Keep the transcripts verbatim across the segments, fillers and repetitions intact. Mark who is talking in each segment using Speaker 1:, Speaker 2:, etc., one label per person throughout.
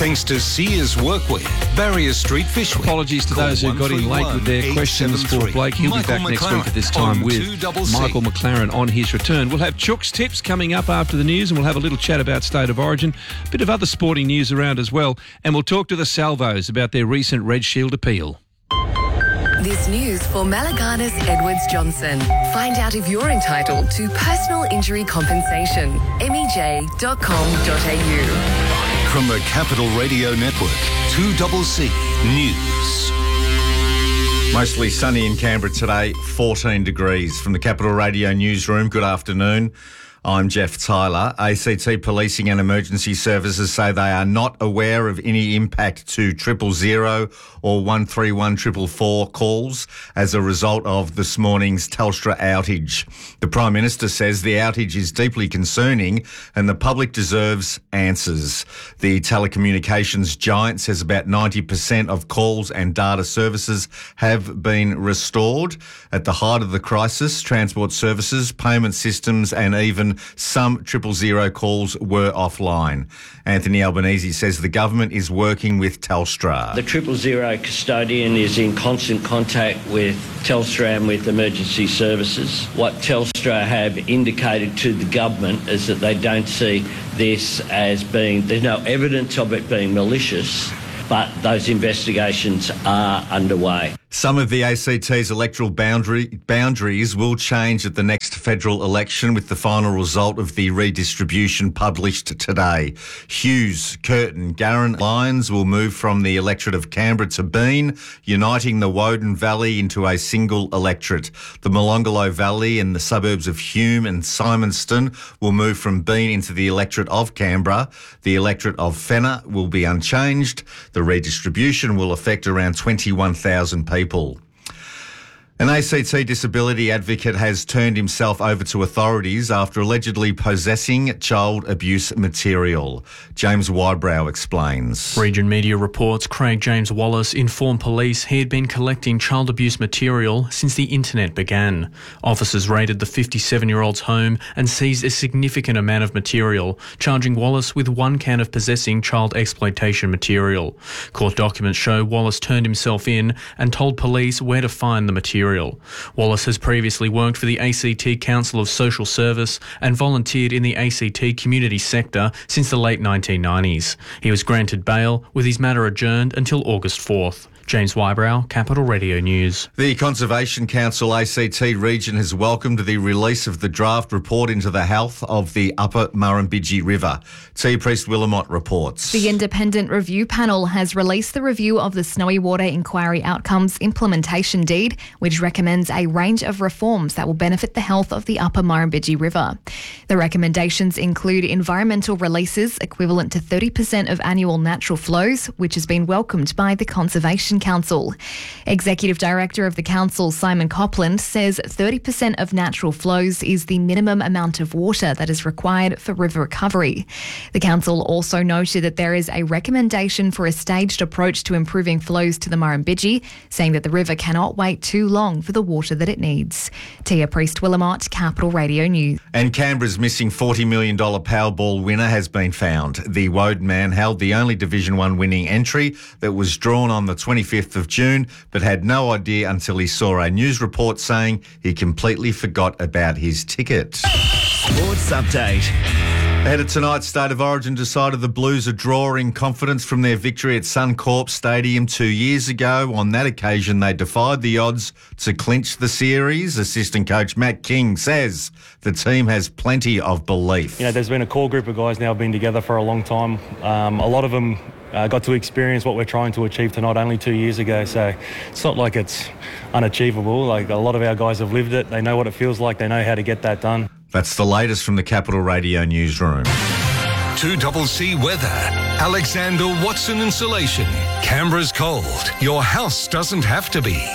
Speaker 1: Thanks to Sears Workwear, Barrier Street Fishwick.
Speaker 2: Apologies to those who got in late with their questions for Blake. He'll be back next week at this time with Michael McLaren on his return. We'll have Chook's tips coming up after the news, and we'll have a little chat about State of Origin, a bit of other sporting news around as well, and we'll talk to the Salvos about their recent Red Shield appeal.
Speaker 3: This news for Malaganas Edwards Johnson. Find out if you're entitled to personal injury compensation. M E J dot com dot A U.
Speaker 1: From the Capital Radio Network, two C C News.
Speaker 4: Mostly sunny in Canberra today, fourteen degrees. From the Capital Radio Newsroom, good afternoon. I'm Jeff Tyler. A C T Policing and Emergency Services say they are not aware of any impact to triple zero or one three one four four four calls as a result of this morning's Telstra outage. The Prime Minister says the outage is deeply concerning and the public deserves answers. The telecommunications giant says about ninety percent of calls and data services have been restored. At the height of the crisis, transport services, payment systems and even some triple zero calls were offline. Anthony Albanese says the government is working with Telstra.
Speaker 5: The triple zero custodian is in constant contact with Telstra and with emergency services. What Telstra have indicated to the government is that they don't see this as being, there's no evidence of it being malicious, but those investigations are underway.
Speaker 4: Some of the A C T's electoral boundary, boundaries will change at the next federal election with the final result of the redistribution published today. Hughes, Curtin, Garran lines will move from the electorate of Canberra to Bean, uniting the Woden Valley into a single electorate. The Molonglo Valley and the suburbs of Hume and Simonston will move from Bean into the electorate of Canberra. The electorate of Fenner will be unchanged. The redistribution will affect around twenty-one thousand people. People. An A C T disability advocate has turned himself over to authorities after allegedly possessing child abuse material. James Wybrow explains.
Speaker 6: Region Media reports Craig James Wallace informed police he had been collecting child abuse material since the internet began. Officers raided the fifty-seven-year-old's home and seized a significant amount of material, charging Wallace with one count of possessing child exploitation material. Court documents show Wallace turned himself in and told police where to find the material. Wallace has previously worked for the A C T Council of Social Service and volunteered in the A C T community sector since the late nineteen nineties. He was granted bail, with his matter adjourned until August fourth. James Wybrow, Capital Radio News.
Speaker 4: The Conservation Council A C T region has welcomed the release of the draft report into the health of the Upper Murrumbidgee River. T. Priest Willamott reports.
Speaker 7: The independent review panel has released the review of the Snowy Water Inquiry Outcomes Implementation Deed, which recommends a range of reforms that will benefit the health of the Upper Murrumbidgee River. The recommendations include environmental releases equivalent to thirty percent of annual natural flows, which has been welcomed by the Conservation Council. Executive Director of the Council, Simon Copland, says thirty percent of natural flows is the minimum amount of water that is required for river recovery. The Council also noted that there is a recommendation for a staged approach to improving flows to the Murrumbidgee, saying that the river cannot wait too long for the water that it needs. Tia Priest Willamott, Capital Radio News.
Speaker 4: And Canberra's missing forty million dollars Powerball winner has been found. The Woden man held the only Division one winning entry that was drawn on the twenty-fifth of June, but had no idea until he saw a news report saying he completely forgot about his ticket.
Speaker 8: Sports Update.
Speaker 4: Ahead of tonight's State of Origin decided the Blues are drawing confidence from their victory at Suncorp Stadium two years ago. On that occasion, they defied the odds to clinch the series. Assistant coach Matt King says the team has plenty of belief.
Speaker 9: You know, there's been a core group of guys now been together for a long time. Um, a lot of them uh, got to experience what we're trying to achieve tonight only two years ago. So it's not like it's unachievable. Like, a lot of our guys have lived it. They know what it feels like. They know how to get that done.
Speaker 4: That's the latest from the Capital Radio Newsroom.
Speaker 1: two C C weather. Alexander Watson Insulation. Canberra's cold. Your house doesn't have to be.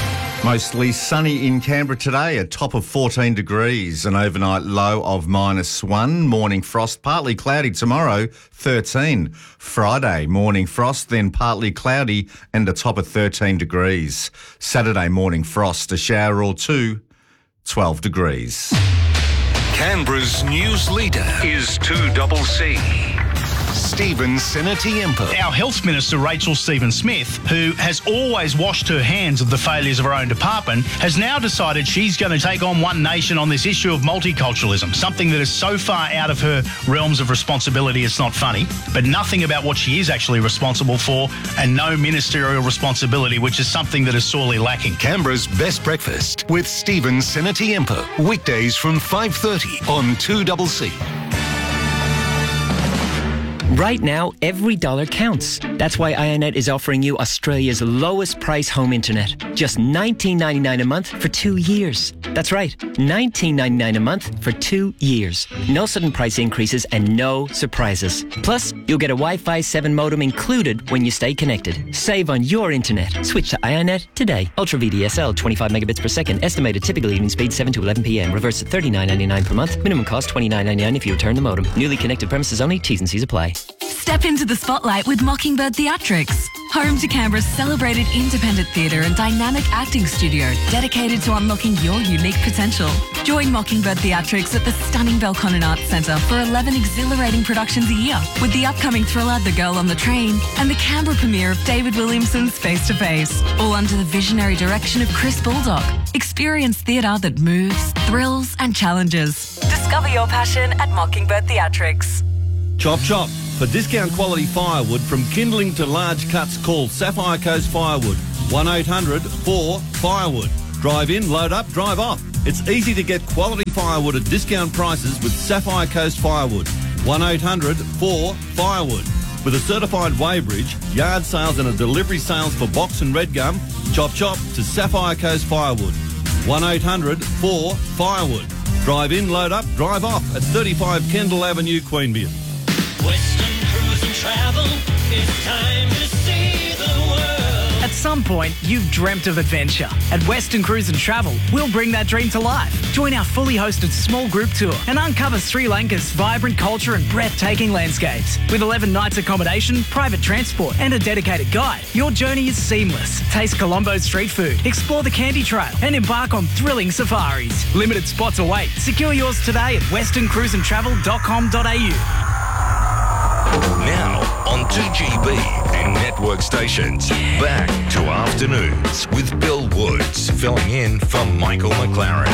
Speaker 4: Mostly sunny in Canberra today, a top of fourteen degrees, an overnight low of minus one. Morning frost, partly cloudy tomorrow, thirteen. Friday, morning frost, then partly cloudy and a top of thirteen degrees. Saturday, morning frost, a shower or two, twelve degrees.
Speaker 1: Canberra's news leader is two C C. Stephen Sinatiempa.
Speaker 10: Our Health Minister, Rachel Stephen-Smith, who has always washed her hands of the failures of her own department, has now decided she's going to take on One Nation on this issue of multiculturalism, something that is so far out of her realms of responsibility it's not funny, but nothing about what she is actually responsible for, and no ministerial responsibility, which is something that is sorely lacking.
Speaker 1: Canberra's Best Breakfast with Stephen Sinatiempa. Weekdays from five thirty on two C C.
Speaker 11: Right now, every dollar counts. That's why Ionet is offering you Australia's lowest price home internet. Just nineteen ninety-nine a month for two years. That's right, nineteen ninety-nine a month for two years. No sudden price increases and no surprises. Plus, you'll get a Wi-Fi seven modem included when you stay connected. Save on your internet. Switch to Ionet today. Ultra V D S L, twenty-five megabits per second. Estimated typical evening speed seven to eleven p.m. Reverse at thirty-nine ninety-nine per month. Minimum cost twenty-nine ninety-nine if you return the modem. Newly connected premises only. T's and C's apply.
Speaker 12: Step into the spotlight with Mockingbird Theatrics, home to Canberra's celebrated independent theatre and dynamic acting studio dedicated to unlocking your unique potential. Join Mockingbird Theatrics at the stunning Belconnen Arts Centre for eleven exhilarating productions a year, with the upcoming thriller The Girl on the Train and the Canberra premiere of David Williamson's Face to Face, all under the visionary direction of Chris Baldock. Experience theatre that moves, thrills and challenges. Discover your passion at Mockingbird Theatrics.
Speaker 13: Chop chop. For discount quality firewood from kindling to large cuts, call Sapphire Coast Firewood. one eight hundred four firewood. Drive in, load up, drive off. It's easy to get quality firewood at discount prices with Sapphire Coast Firewood. one eight hundred four firewood. With a certified weighbridge, yard sales and a delivery sales for box and red gum, chop chop to Sapphire Coast Firewood. one eight hundred four firewood. Drive in, load up, drive off at thirty-five Kendall Avenue, Queanbeyan.
Speaker 14: Western Cruise and Travel, it's time to see the world.
Speaker 15: At some point, you've dreamt of adventure. At Western Cruise and Travel, we'll bring that dream to life. Join our fully hosted small group tour and uncover Sri Lanka's vibrant culture and breathtaking landscapes. With eleven nights accommodation, private transport and a dedicated guide, your journey is seamless. Taste Colombo's street food, explore the Candy Trail and embark on thrilling safaris. Limited spots await. Secure yours today at western cruise and travel dot com dot a u.
Speaker 1: Now on two G B and network stations. Back to Afternoons with Bill Woods, filling in for Michael McLaren.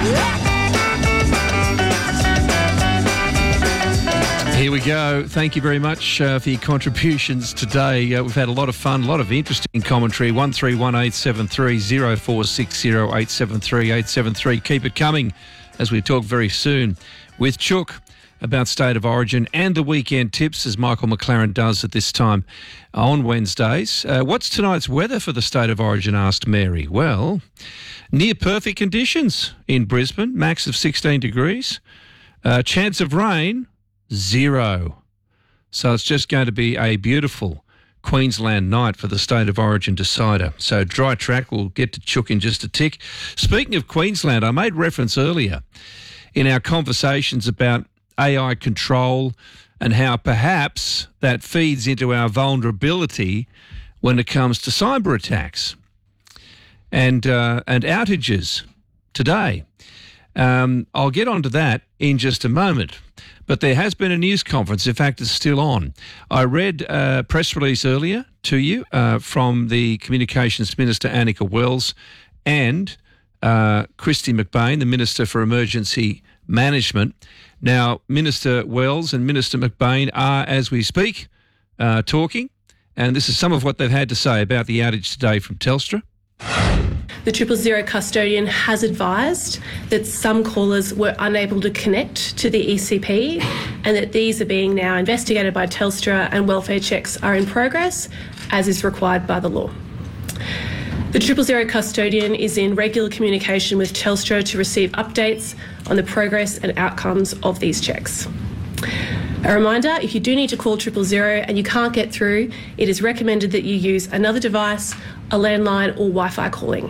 Speaker 2: Here we go. Thank you very much uh, for your contributions today. Uh, we've had a lot of fun, a lot of interesting commentary. one three one eight seven three oh four six oh eight seven three eight seven three. Keep it coming as we talk very soon with Chook about State of Origin and the weekend tips, as Michael McLaren does at this time on Wednesdays. Uh, what's tonight's weather for the State of Origin, asked Mary. Well, near perfect conditions in Brisbane, max of sixteen degrees. Uh, chance of rain, zero. So it's just going to be a beautiful Queensland night for the State of Origin decider. So dry track, we'll get to Chook in just a tick. Speaking of Queensland, I made reference earlier in our conversations about A I control and how perhaps that feeds into our vulnerability when it comes to cyber attacks and uh, and outages today. Um, I'll get onto that in just a moment. But there has been a news conference. In fact, it's still on. I read a press release earlier to you uh, from the Communications Minister, Annika Wells, and uh, Kristy McBain, the Minister for Emergency Management. Now, Minister Wells and Minister McBain are, as we speak, uh, talking, and this is some of what they've had to say about the outage today from Telstra.
Speaker 16: The Triple Zero custodian has advised that some callers were unable to connect to the E C P and that these are being now investigated by Telstra and welfare checks are in progress, as is required by the law. The Triple Zero custodian is in regular communication with Telstra to receive updates on the progress and outcomes of these checks. A reminder, if you do need to call Triple Zero and you can't get through, it is recommended that you use another device, a landline or Wi-Fi calling.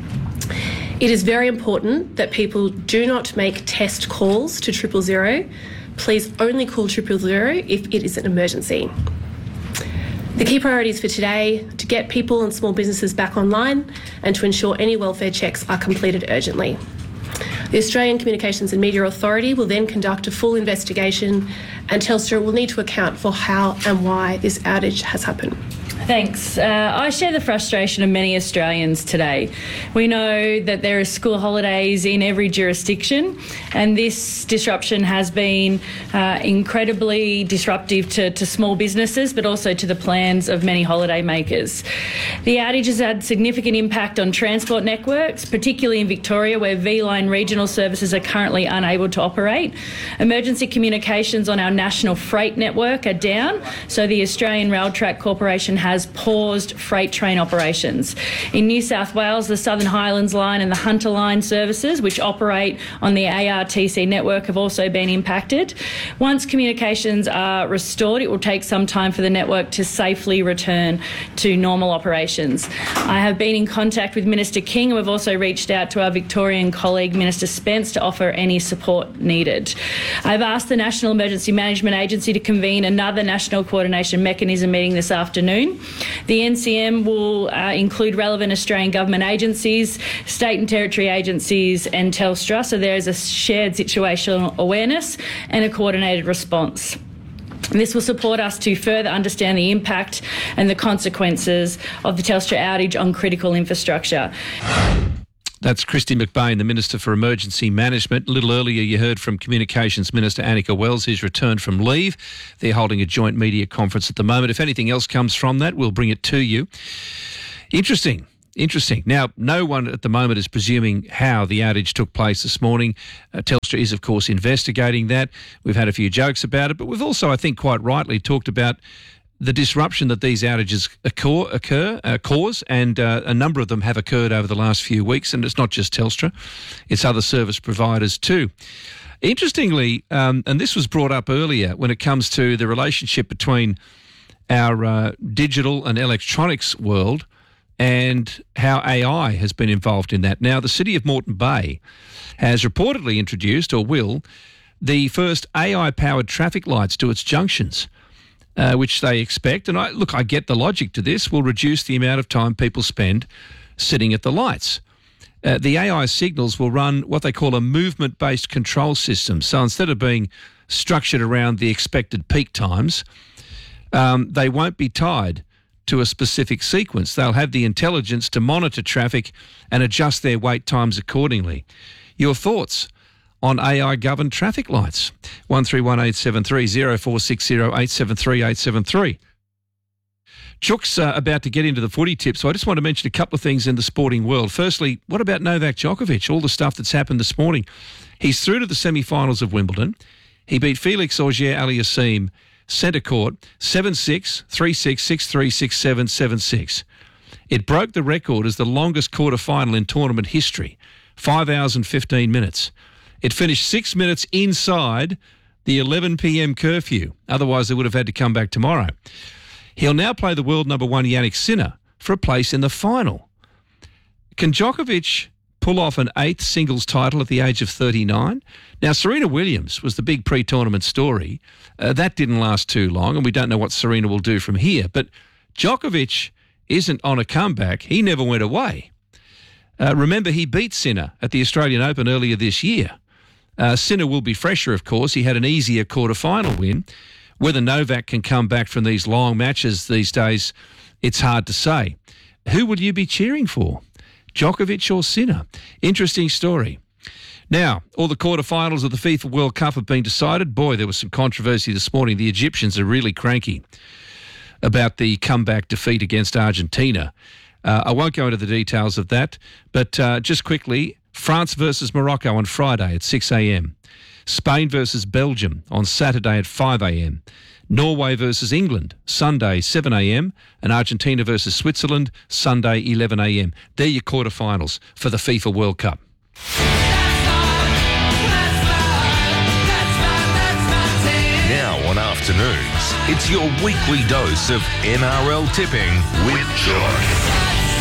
Speaker 16: It is very important that people do not make test calls to Triple Zero. Please only call Triple Zero if it is an emergency. The key priorities for today: to get people and small businesses back online and to ensure any welfare checks are completed urgently. The Australian Communications and Media Authority will then conduct a full investigation, and Telstra will need to account for how and why this outage has happened.
Speaker 17: Thanks. Uh, I share the frustration of many Australians today. We know that there are school holidays in every jurisdiction, and this disruption has been uh, incredibly disruptive to, to small businesses, but also to the plans of many holiday makers. The outage has had significant impact on transport networks, particularly in Victoria, where V-Line regional services are currently unable to operate. Emergency communications on our national freight network are down, so the Australian Rail Track Corporation has paused freight train operations. In New South Wales, the Southern Highlands Line and the Hunter Line services, which operate on the A R T C network, have also been impacted. Once communications are restored, it will take some time for the network to safely return to normal operations. I have been in contact with Minister King, and we've also reached out to our Victorian colleague, Minister Spence, to offer any support needed. I've asked the National Emergency Management Agency to convene another National Coordination Mechanism meeting this afternoon. The N C M will uh, include relevant Australian government agencies, state and territory agencies and Telstra, so there is a shared situational awareness and a coordinated response. And this will support us to further understand the impact and the consequences of the Telstra outage on critical infrastructure.
Speaker 2: That's Kristy McBain, the Minister for Emergency Management. A little earlier you heard from Communications Minister Annika Wells, who's returned from leave. They're holding a joint media conference at the moment. If anything else comes from that, we'll bring it to you. Interesting. Interesting. Now, no one at the moment is presuming how the outage took place this morning. Uh, Telstra is, of course, investigating that. We've had a few jokes about it, but we've also, I think, quite rightly talked about the disruption that these outages occur, occur uh, cause, and uh, a number of them have occurred over the last few weeks, and it's not just Telstra, it's other service providers too. Interestingly, um, and this was brought up earlier when it comes to the relationship between our uh, digital and electronics world and how A I has been involved in that. Now, the City of Moreton Bay has reportedly introduced, or will, the first A I-powered traffic lights to its junctions. Uh, which they expect, and I look, I get the logic to this, will reduce the amount of time people spend sitting at the lights. Uh, the A I signals will run what they call a movement-based control system. So instead of being structured around the expected peak times, um, they won't be tied to a specific sequence. They'll have the intelligence to monitor traffic and adjust their wait times accordingly. Your thoughts on A I-governed traffic lights? one three one eight seven three, zero four six zero eight seven three eight seven three. Chook's uh, about to get into the footy tip, so I just want to mention a couple of things in the sporting world. Firstly, what about Novak Djokovic? All the stuff that's happened this morning. He's through to the semi-finals of Wimbledon. He beat Felix Auger-Aliassime centre court seven six, three six, six three, six seven, seven six. It broke the record as the longest quarter-final in tournament history, five hours and fifteen minutes. It finished six minutes inside the eleven p.m. curfew. Otherwise, they would have had to come back tomorrow. He'll now play the world number one Jannik Sinner for a place in the final. Can Djokovic pull off an eighth singles title at the age of thirty-nine? Now, Serena Williams was the big pre-tournament story. Uh, that didn't last too long, and we don't know what Serena will do from here. But Djokovic isn't on a comeback. He never went away. Uh, remember, he beat Sinner at the Australian Open earlier this year. Uh, Sinner will be fresher, of course. He had an easier quarter-final win. Whether Novak can come back from these long matches these days, it's hard to say. Who will you be cheering for? Djokovic or Sinner? Interesting story. Now, all the quarterfinals of the FIFA World Cup have been decided. Boy, there was some controversy this morning. The Egyptians are really cranky about the comeback defeat against Argentina. Uh, I won't go into the details of that, but uh, just quickly, France versus Morocco on Friday at six a.m. Spain versus Belgium on Saturday at five a.m. Norway versus England, Sunday seven a.m. and Argentina versus Switzerland, Sunday eleven a.m. They're your quarterfinals for the FIFA World Cup.
Speaker 1: Now on Afternoons, it's your weekly dose of N R L tipping with Chook.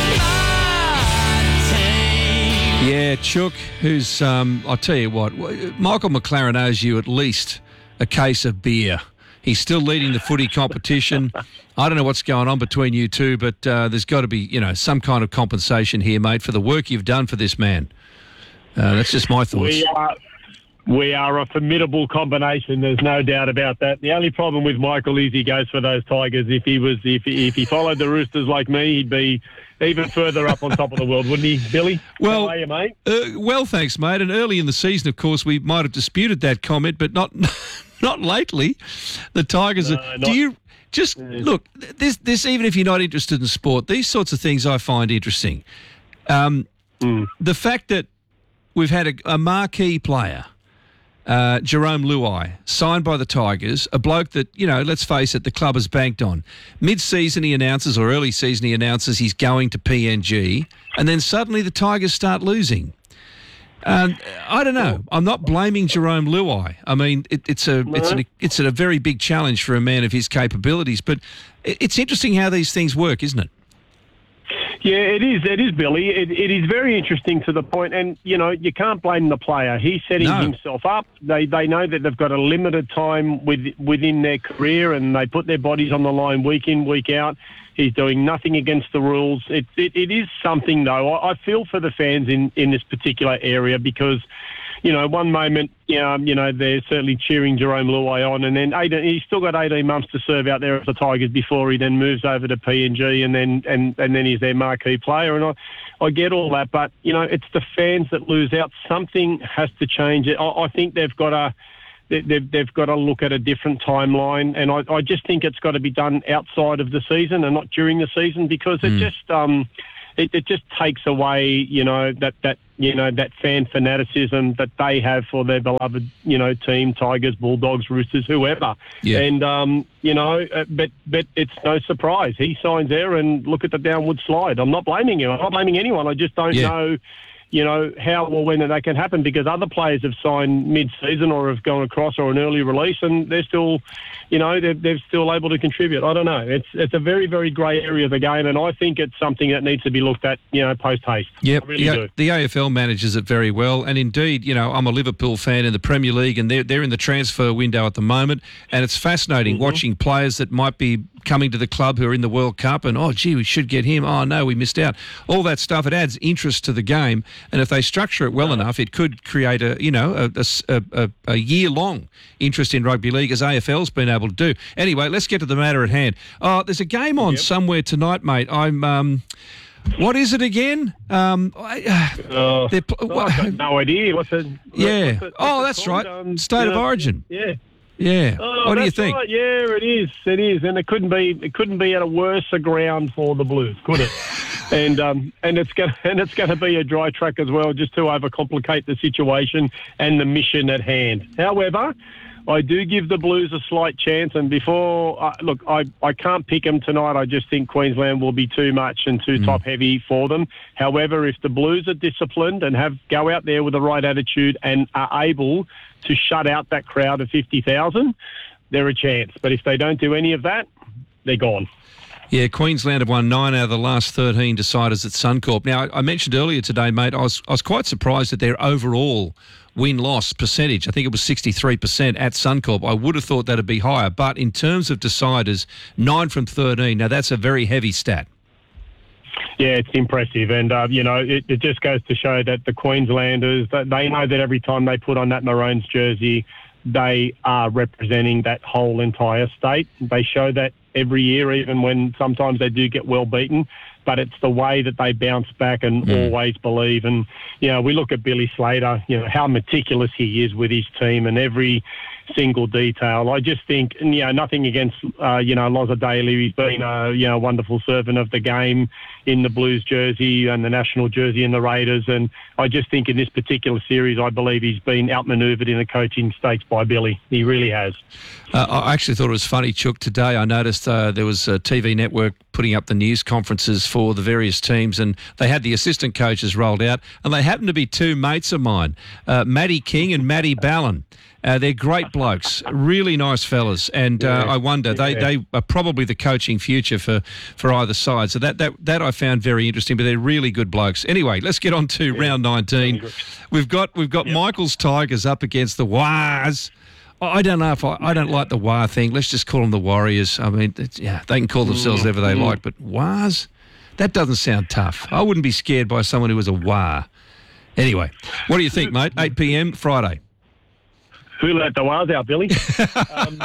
Speaker 2: Yeah, Chook, who's, um, I'll tell you what, Michael McLaren owes you at least a case of beer. He's still leading the footy competition. I don't know what's going on between you two, but uh, there's got to be, you know, some kind of compensation here, mate, for the work you've done for this man. Uh, that's just my thoughts.
Speaker 18: We are, we are a formidable combination. There's no doubt about that. The only problem with Michael is he goes for those Tigers. If he was, if if he followed the Roosters like me, he'd be even further up on top of the world, wouldn't he, Billy?
Speaker 2: Well,
Speaker 18: How are you, mate?
Speaker 2: Uh, well, thanks, mate. And early in the season, of course, we might have disputed that comment, but not not lately. The Tigers.
Speaker 18: No,
Speaker 2: are,
Speaker 18: not,
Speaker 2: do you just
Speaker 18: yeah.
Speaker 2: look? This this even if you're not interested in sport, these sorts of things I find interesting. Um,
Speaker 18: mm.
Speaker 2: The fact that we've had a, a marquee player. Uh, Jerome Luai, signed by the Tigers, a bloke that, you know, let's face it, the club has banked on. Mid-season he announces, or early season he announces he's going to P N G, and then suddenly the Tigers start losing. Um, I don't know. I'm not blaming Jerome Luai. I mean, it, it's a it's an, it's a very big challenge for a man of his capabilities, but it's interesting how these things work, isn't it?
Speaker 18: Yeah, it is. It is, Billy. It, it is very interesting to the point, and you know you can't blame the player. He's setting
Speaker 2: no.
Speaker 18: himself up. They they know that they've got a limited time with, within their career, and they put their bodies on the line week in, week out. He's doing nothing against the rules. It it, it is something though. I, I feel for the fans in, in this particular area because, you know, one moment, um, you know, they're certainly cheering Jerome Luai on, and then eighteen, he's still got eighteen months to serve out there at the Tigers before he then moves over to P N G, and then and, and then he's their marquee player. And I, I get all that, but you know, it's the fans that lose out. Something has to change. I, I think they've got to. They've, they've got to look at a different timeline, and I, I just think it's got to be done outside of the season and not during the season because it mm. just um, it, it just takes away, you know, that, that you know that fan fanaticism that they have for their beloved, you know, team, Tigers, Bulldogs, Roosters, whoever. Yeah. And um, you know, but but it's no surprise he signs there, and look at the downward slide. I'm not blaming him. I'm not blaming anyone. I just don't yeah. know. You know, how or when that can happen because other players have signed mid-season or have gone across or an early release and they're still, you know, they're, they're still able to contribute. I don't know. It's it's a very, very grey area of the game and I think it's something that needs to be looked at, you know, post-haste.
Speaker 2: Yep.
Speaker 18: I really
Speaker 2: yeah,
Speaker 18: do.
Speaker 2: The A F L manages it very well and indeed, you know, I'm a Liverpool fan in the Premier League and they're, they're in the transfer window at the moment and it's fascinating mm-hmm. watching players that might be coming to the club who are in the World Cup and, oh, gee, we should get him. Oh, no, we missed out. All that stuff, it adds interest to the game. And if they structure it well enough, it could create a, you know, a, a, a, a year-long interest in rugby league as A F L's been able to do. Anyway, let's get to the matter at hand. Oh, there's a game on yep. somewhere tonight, mate. I'm... Um, what is it again? Um, I,
Speaker 18: uh, pl- oh, I've got no idea. What's it?
Speaker 2: Yeah.
Speaker 18: What's it, what's
Speaker 2: oh,
Speaker 18: it
Speaker 2: that's
Speaker 18: called?
Speaker 2: right.
Speaker 18: Um,
Speaker 2: State
Speaker 18: yeah,
Speaker 2: of Origin.
Speaker 18: Yeah.
Speaker 2: Yeah.
Speaker 18: Oh,
Speaker 2: what do you
Speaker 18: that's
Speaker 2: think?
Speaker 18: Right. Yeah, it is. It is, and it couldn't be. It couldn't be at a worse ground for the Blues, could it? and um, and it's going and it's going to be a dry track as well, just to overcomplicate the situation and the mission at hand. However, I do give the Blues a slight chance. And before, uh, look, I, I can't pick them tonight. I just think Queensland will be too much and too mm. top heavy for them. However, if the Blues are disciplined and have go out there with the right attitude and are able to shut out that crowd of fifty thousand, they're a chance. But if they don't do any of that, they're gone.
Speaker 2: Yeah, Queensland have won nine out of the last thirteen deciders at Suncorp. Now, I mentioned earlier today, mate, I was I was quite surprised at their overall win-loss percentage. I think it was sixty-three percent at Suncorp. I would have thought that would be higher. But in terms of deciders, nine from thirteen. Now, that's a very heavy stat.
Speaker 18: Yeah, it's impressive. And, uh, you know, it, it just goes to show that the Queenslanders, they know that every time they put on that Maroons jersey, they are representing that whole entire state. They show that every year, even when sometimes they do get well beaten. But it's the way that they bounce back and mm. always believe. And, you know, we look at Billy Slater, you know, how meticulous he is with his team and every single detail. I just think, and, you know, nothing against, uh, you know, Loza Daly. He's been a, you know, wonderful servant of the game in the Blues jersey and the national jersey and the Raiders. And I just think in this particular series, I believe he's been outmanoeuvred in the coaching stakes by Billy. He really has.
Speaker 2: Uh, I actually thought it was funny, Chook. Today I noticed uh, there was a T V network putting up the news conferences for the various teams and they had the assistant coaches rolled out and they happened to be two mates of mine, uh, Matty King and Matty Ballon. Uh, they're great blokes, really nice fellas, and uh, yeah, I wonder they, yeah. they are probably the coaching future for, for either side. So that, that that I found very interesting. But they're really good blokes. Anyway, let's get on to yeah. round nineteen. We've got we've got yep. Michael's Tigers up against the Wars. I don't know if I, I don't like the War thing. Let's just call them the Warriors. I mean, it's, yeah, they can call themselves whatever they mm. like, but Wars, that doesn't sound tough. I wouldn't be scared by someone who was a War. Anyway, what do you think, mate? eight p.m. Friday.
Speaker 18: Who let the whales out, Billy? um,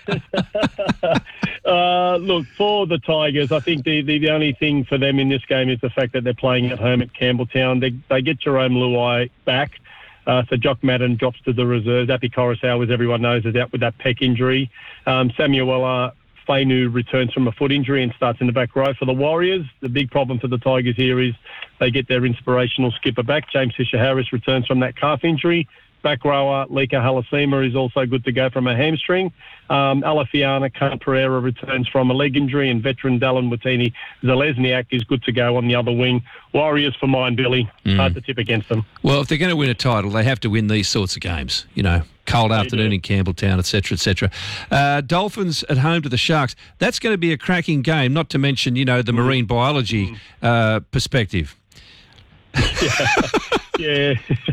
Speaker 18: uh, look, for the Tigers, I think the, the, the only thing for them in this game is the fact that they're playing at home at Campbelltown. They, they get Jerome Luai back. Uh, so Jock Madden drops to the reserves. Api Coruscant, as everyone knows, is out with that pec injury. Um, Samuela Fainu returns from a foot injury and starts in the back row. For the Warriors, the big problem for the Tigers here is they get their inspirational skipper back. James Fisher-Harris returns from that calf injury. Back rower Lika Halasima is also good to go from a hamstring. Um, Alafiana Khan Pereira returns from a leg injury, and veteran Dallin Watini Zalesniak is good to go on the other wing. Warriors for mine, Billy. Mm. Hard to tip against them.
Speaker 2: Well, if they're going to win a title, they have to win these sorts of games. You know, cold they afternoon do. in Campbelltown, et cetera, et cetera. Uh, Dolphins at home to the Sharks. That's going to be a cracking game, not to mention, you know, the mm. marine biology mm. uh, perspective.
Speaker 18: Yeah. yeah.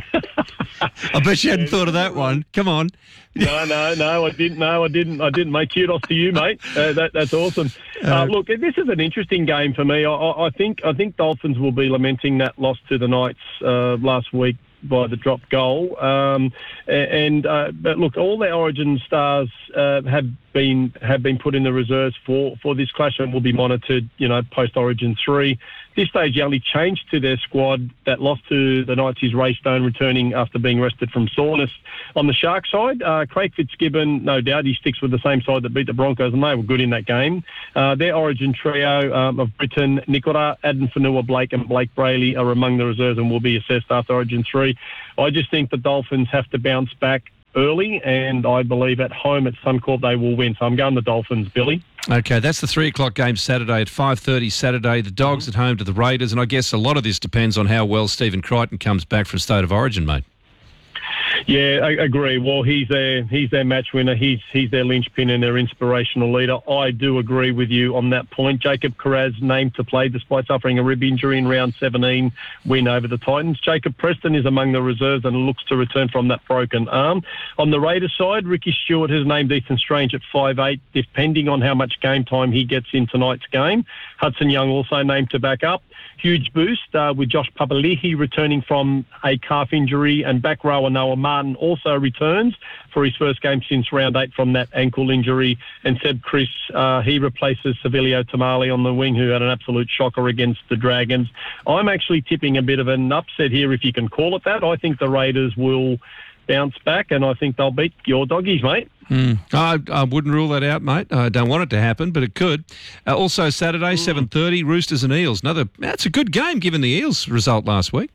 Speaker 2: I bet you hadn't thought of that one. Come on.
Speaker 18: No, no, no, I didn't. No, I didn't. I didn't. Mate, kudos to you, mate. Uh, that, that's awesome. Uh, look, this is an interesting game for me. I, I think. I think Dolphins will be lamenting that loss to the Knights uh, last week by the dropped goal. Um, and uh, but look, all their Origin stars uh, have been have been put in the reserves for, for this clash and will be monitored. You know, post Origin three. This stage, the only change to their squad that lost to the Knights is Ray Stone returning after being rested from soreness. On the Shark side, uh, Craig Fitzgibbon, no doubt, he sticks with the same side that beat the Broncos, and they were good in that game. Uh, their Origin trio um, of Britton, Nicola, Adam Fanua Blake and Blake Brayley are among the reserves and will be assessed after Origin three. I just think the Dolphins have to bounce back early, and I believe at home at Suncorp they will win. So I'm going the Dolphins, Billy.
Speaker 2: Okay, that's the three o'clock game Saturday at five thirty Saturday. The Dogs mm-hmm. at home to the Raiders, and I guess a lot of this depends on how well Stephen Crichton comes back from State of Origin, mate.
Speaker 18: Yeah, I agree. Well, he's their he's their match winner. He's he's their linchpin and their inspirational leader. I do agree with you on that point. Jacob Carraz named to play despite suffering a rib injury in round seventeen win over the Titans. Jacob Preston is among the reserves and looks to return from that broken arm. On the Raiders side, Ricky Stewart has named Ethan Strange at five eight, depending on how much game time he gets in tonight's game. Hudson Young also named to back up. Huge boost uh, with Josh Papali'i returning from a calf injury, and back rower Noah Martin also returns for his first game since round eight from that ankle injury. And Seb Chris, uh, he replaces Sevilio Tamale on the wing, who had an absolute shocker against the Dragons. I'm actually tipping a bit of an upset here, if you can call it that. I think the Raiders will bounce back, and I think they'll beat your doggies, mate.
Speaker 2: Mm. I, I wouldn't rule that out, mate. I don't want it to happen, but it could. Uh, also, Saturday, mm. seven thirty, Roosters and Eels. Another. That's a good game, given the Eels' result last week.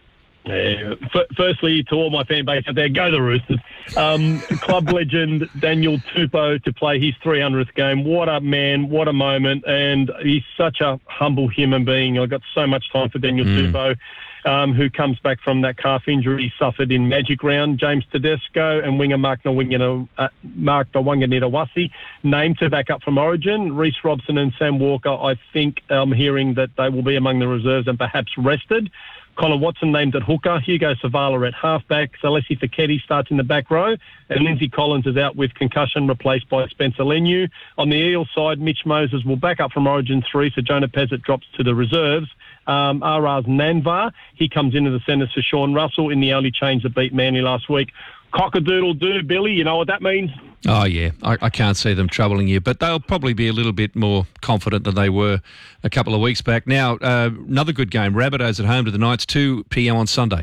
Speaker 18: Yeah. F- firstly, to all my fan base out there, go the Roosters. Um, club legend Daniel Tupou to play his three hundredth game. What a man, what a moment, and he's such a humble human being. I've got so much time for Daniel mm. Tupou. Um, who comes back from that calf injury he suffered in Magic Round. James Tedesco and winger Mark Nawangana, uh, Mark Nawangana-Wasi named to back up from Origin. Reece Robson and Sam Walker, I think I'm hearing that they will be among the reserves and perhaps rested. Connor Watson named at hooker, Hugo Savala at halfback, Salesi Feketi starts in the back row, and Lindsay Collins is out with concussion, replaced by Spencer Leniu. On the Eels side, Mitch Moses will back up from Origin three, so Jonah Pezzett drops to the reserves. Um, Araz Nanvar, he comes into the centres for Sean Russell in the only change that beat Manly last week. Cock-a-doodle-doo, Billy, you know what that means?
Speaker 2: Oh, yeah, I, I can't see them troubling you, but they'll probably be a little bit more confident than they were a couple of weeks back. Now, uh, another good game, Rabbitohs at home to the Knights, two p.m. on Sunday.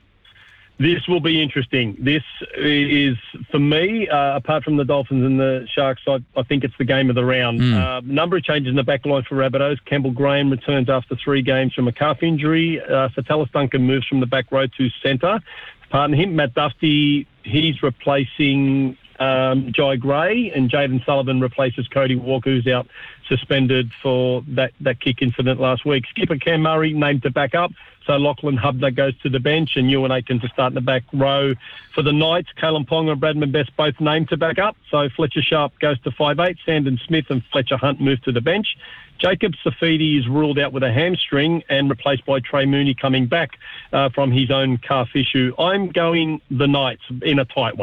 Speaker 18: This will be interesting. This is, for me, uh, apart from the Dolphins and the Sharks, I, I think it's the game of the round.
Speaker 2: Mm.
Speaker 18: Uh, number of changes in the back line for Rabbitohs. Campbell Graham returns after three games from a calf injury. Uh, Satalis Duncan moves from the back row to centre. Pardon him. Matt Dufty, he's replacing um, Jai Gray, and Jaden Sullivan replaces Cody Walker, who's out suspended for that, that kick incident last week. Skipper Cam Murray named to back up. So Lachlan Hubner goes to the bench, and Ewan Aiken to start in the back row. For the Knights, Kalen Ponga and Bradman Best both named to back up. So Fletcher Sharp goes to five eight. Sandon Smith and Fletcher Hunt move to the bench. Jacob Safidi is ruled out with a hamstring and replaced by Trey Mooney coming back uh, from his own calf issue. I'm going the Knights in a tight one.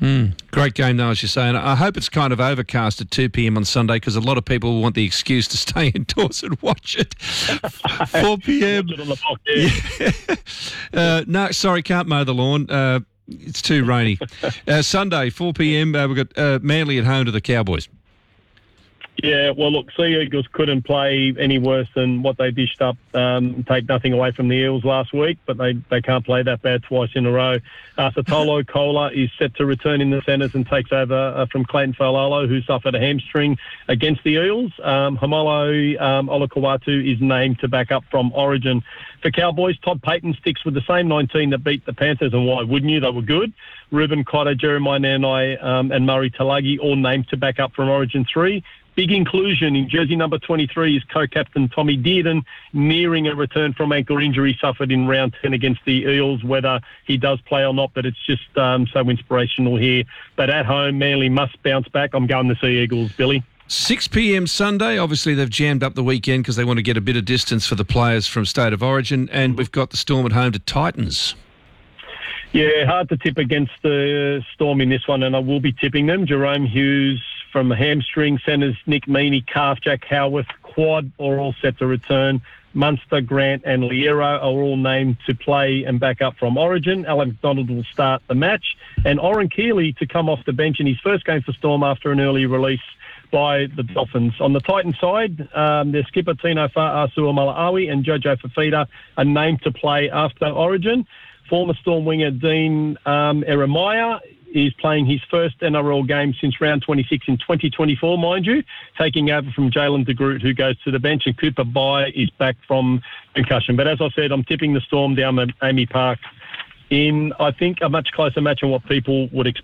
Speaker 2: Mm, great game, though, as you say. And I hope it's kind of overcast at two p.m. on Sunday because a lot of people want the excuse to stay indoors and watch it. four p.m.
Speaker 18: Watch it on the box, yeah.
Speaker 2: Yeah. uh, no, sorry, can't mow the lawn. Uh, it's too rainy. uh, Sunday, four p.m. Uh, we've got uh, Manly at home to the Cowboys.
Speaker 18: Yeah, well, look, Sea Eagles couldn't play any worse than what they dished up, um, take nothing away from the Eels last week, but they, they can't play that bad twice in a row. Uh, Satolo Kola is set to return in the centres and takes over uh, from Clayton Failalo, who suffered a hamstring against the Eels. Um, Hamalo um, Olakawatu is named to back up from Origin. For Cowboys, Todd Payton sticks with the same nineteen that beat the Panthers, and why wouldn't you? They were good. Ruben Cotter, Jeremiah Nanai um, and Murray Talagi all named to back up from Origin three. Big inclusion in jersey number twenty-three is co-captain Tommy Dearden, nearing a return from ankle injury suffered in round ten against the Eels, whether he does play or not, but it's just um, so inspirational here. But at home, Manly must bounce back. I'm going to Sea Eagles, Billy.
Speaker 2: six p.m. Sunday. Obviously, they've jammed up the weekend because they want to get a bit of distance for the players from State of Origin, and we've got the Storm at home to Titans.
Speaker 18: Yeah, hard to tip against the Storm in this one, and I will be tipping them. Jerome Hughes from hamstring, centres Nick Meaney, calf, Jack Howarth, quad are all set to return. Munster, Grant and Liero are all named to play and back up from Origin. Alan McDonald will start the match. And Oren Keeley to come off the bench in his first game for Storm after an early release by the Dolphins. On the Titan side, um, their skipper Tino Fa'asua-Malaawi and Jojo Fafita are named to play after Origin. Former Storm winger Dean um, Eremiah is playing his first N R L game since round twenty-six in twenty twenty-four, mind you, taking over from Jalen de Groot, who goes to the bench, and Cooper Bye is back from concussion. But as I said, I'm tipping the Storm down at Amy Park in, I think, a much closer match than what people would expect.